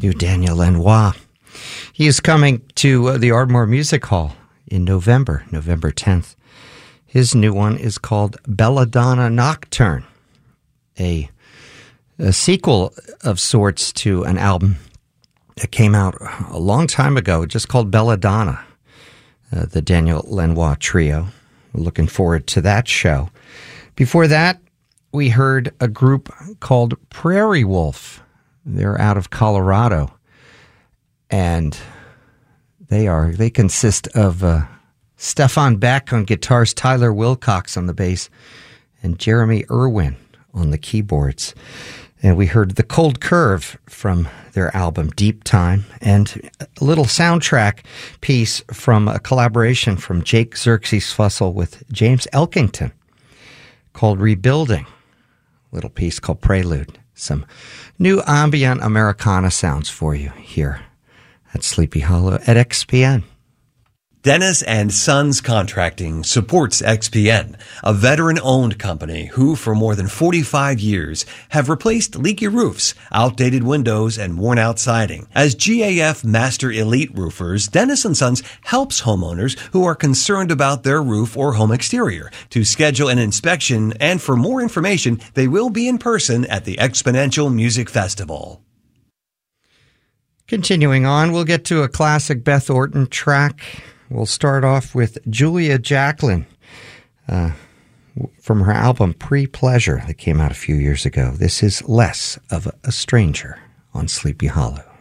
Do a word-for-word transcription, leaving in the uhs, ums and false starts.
new Daniel Lanois. He is coming to uh, the Ardmore Music Hall in November, November tenth. His new one is called Belladonna Nocturne, a, a sequel of sorts to an album that came out a long time ago, just called Belladonna, uh, the Daniel Lanois Trio. We're looking forward to that show. Before that, we heard a group called Prairie Wolf. They're out of Colorado, and they are they consist of uh, Stefan Beck on guitars, Tyler Wilcox on the bass, and Jeremy Irwin on the keyboards. And we heard The Cold Curve from their album Deep Time, and a little soundtrack piece from a collaboration from Jake Xerxes Fussell with James Elkington called Rebuilding. A little piece called Prelude. Some new ambient Americana sounds for you here at Sleepy Hollow at X P N. Dennis and Sons Contracting supports X P N, a veteran-owned company who, for more than forty-five years, have replaced leaky roofs, outdated windows, and worn-out siding. As G A F Master Elite Roofers, Dennis and Sons helps homeowners who are concerned about their roof or home exterior to schedule an inspection, and for more information, they will be in person at the Exponential Music Festival. Continuing on, we'll get to a classic Beth Orton track. We'll start off with Julia Jacklin uh, from her album Pre-Pleasure that came out a few years ago. This is Less of a Stranger on Sleepy Hollow.